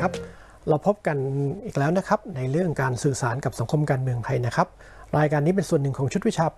ครับเราพบกันอีกแล้วนะครับในเรื่องการสื่อสารกับสังคมการเมืองไทยนะครับรายการนี้เป็นส่วนหนึ่งของชุดวิชา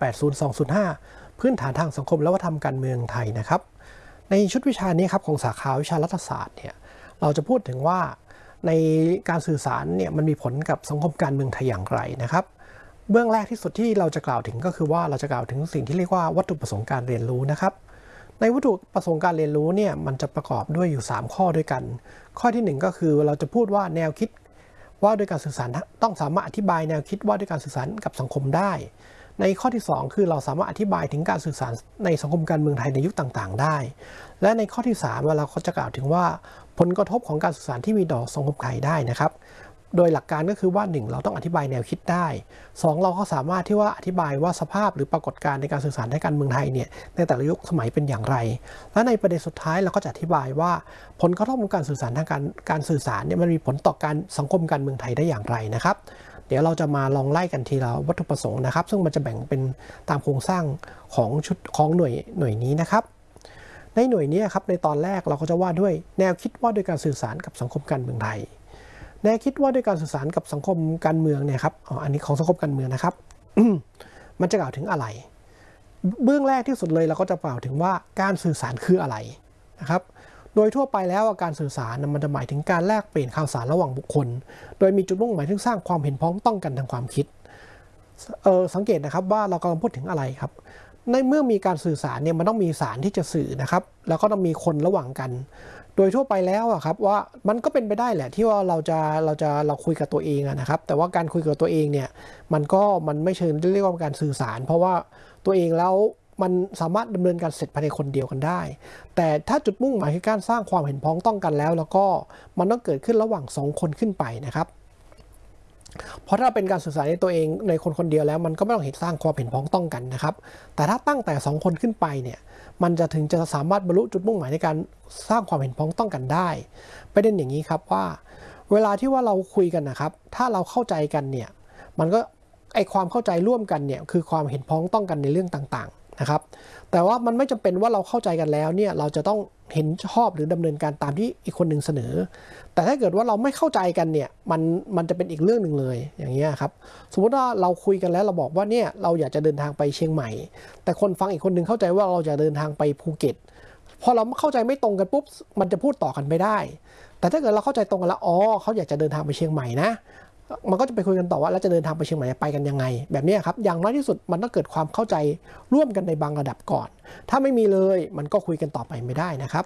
80205 พื้นฐานทางสังคมและวัฒนธรรมการเมืองไทยนะครับในชุดวิชานี้ครับของสาขาวิชารัฐศาสตร์เนี่ยเราจะพูดถึงว่าในการสื่อสารเนี่ยมันมีผลกับสังคมการเมืองไทยอย่างไรนะครับเบื้องแรกที่สุดที่เราจะกล่าวถึงก็คือว่าเราจะกล่าวถึงสิ่งที่เรียกว่าวัตถุประสงค์การเรียนรู้นะครับในวัตถุประสงค์การเรียนรู้เนี่ยมันจะประกอบด้วยอยู่3ข้อด้วยกันข้อที่1ก็คือเราจะพูดว่าแนวคิดว่าด้วยการสื่อสารต้องสามารถอธิบายแนวคิดว่าด้วยการสื่อสารกับสังคมได้ในข้อที่2คือเราสามารถอธิบายถึงการสื่อสารในสังคมการเมืองไทยในยุคต่างๆได้และในข้อที่3เวลาเขาจะกล่าวถึงว่าผลกระทบของการสื่อสารที่มีต่อสังคมไทยได้นะครับโดยหลักการก็คือว่า1เราต้องอธิบายแนวคิดได้2เราก็สามารถที่ว่าอธิบายว่าสภาพหรือปรากฏการณ์ในการสื่อสารในการเมืองไทยเนี่ยในแต่ละยุคสมัยเป็นอย่างไรและในประเด็นสุดท้ายเราก็จะอธิบายว่าผลกระทบของการสื่อสารทางการสื่อสารเนี่ยมันมีผลต่อการสังคมการเมืองไทยได้อย่างไรนะครับเดี๋ยวเราจะมาลองไล่กันทีละวัตถุประสงค์นะครับซึ่งมันจะแบ่งเป็นตามโครงสร้างของชุดของหน่วยนี้นะครับในหน่วยนี้ครับในตอนแรกเราก็จะว่าด้วยแนวคิดว่าด้วยการสื่อสารกับสังคมการเมืองไทยแนวคิดว่าด้วยการสื่อสารกับสังคมการเมืองเนี่ยครับอันนี้ของสังคมการเมืองนะครับ มันจะกล่าวถึงอะไรเบื้องแรกที่สุดเลยเราก็จะกล่าวถึงว่าการสื่อสารคืออะไรนะครับโดยทั่วไปแล้วการสื่อสารมันจะหมายถึงการแลกเปลี่ยนข่าวสารระหว่างบุคคลโดยมีจุดมุ่งหมายถึงสร้างความเห็นพ้องต้องกันทางความคิดสังเกตนะครับว่าเรากำลังพูดถึงอะไรครับในเมื่อมีการสื่อสารเนี่ยมันต้องมีสารที่จะสื่อนะครับแล้วก็ต้องมีคนระหว่างกันโดยทั่วไปแล้วครับว่ามันก็เป็นไปได้แหละที่ว่าเราคุยกับตัวเองนะครับแต่ว่าการคุยกับตัวเองเนี่ยมันไม่เชิงเรียกว่าการสื่อสารเพราะว่าตัวเองแล้วมันสามารถดำเนินการเสร็จภายในคนเดียวกันได้แต่ถ้าจุดมุ่งหมายคือการสร้างความเห็นพ้องต้องกันแล้วก็มันต้องเกิดขึ้นระหว่าง2คนขึ้นไปนะครับเพราะถ้าเป็นการสื่อสารในตัวเองในคนคนเดียวแล้วมันก็ไม่ต้องเห็นสร้างความเห็นพ้องต้องกันนะครับแต่ถ้าตั้งแต่2คนขึ้นไปเนี่ยมันจะถึงจะสามารถบรรลุจุดมุ่งหมายในการสร้างความเห็นพ้องต้องกันได้ประเด็นอย่างนี้ครับว่าเวลาที่ว่าเราคุยกันนะครับถ้าเราเข้าใจกันเนี่ยมันก็ความเข้าใจร่วมกันเนี่ยคือความเห็นพ้องต้องกันในเรื่องต่างๆนะครับแต่ว่ามันไม่จำเป็นว่าเราเข้าใจกันแล้วเนี่ยเราจะต้องเห็นชอบหรือดำเนินการตามที่อีกคนหนึ่งเสนอแต่ถ้าเกิดว่าเราไม่เข้าใจกันเนี่ยมันจะเป็นอีกเรื่องหนึ่งเลยอย่างเงี้ยครับสมมติว่าเราคุยกันแล้วเราบอกว่าเนี่ยเราอยากจะเดินทางไปเชียงใหม่แต่คนฟังอีกคนหนึ่งเข้าใจว่าเราจะเดินทางไปภูเก็ตพอเราเข้าใจไม่ตรงกันปุ๊บมันจะพูดต่อกันไม่ได้แต่ถ้าเกิดเราเข้าใจตรงกันแล้วเขาอยากจะเดินทางไปเชียงใหม่นะมันก็จะไปคุยกันต่อว่าแล้วจะเดินทางไปเชียงใหม่ไปกันยังไงแบบนี้ครับอย่างน้อยที่สุดมันต้องเกิดความเข้าใจร่วมกันในบางระดับก่อนถ้าไม่มีเลยมันก็คุยกันต่อไปไม่ได้นะครับ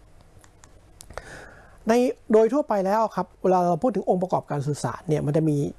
โดยทั่วไปแล้วครับเวลาเราพูดถึงองค์ประกอบการสื่อสารเนี่ยมันจะมี